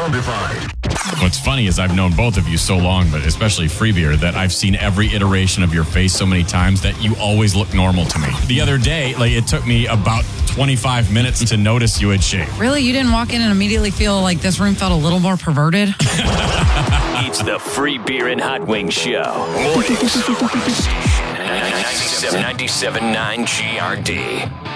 Soundified. What's funny is I've known both of you so long, but especially Free Beer, that I've seen every iteration of your face so many times that you always look normal to me. The other day, it took me about 25 minutes to notice you had shaved. Really? You didn't walk in and immediately feel like this room felt a little more perverted? It's the Free Beer and Hot Wings Show. Mornings. 97.9 GRD.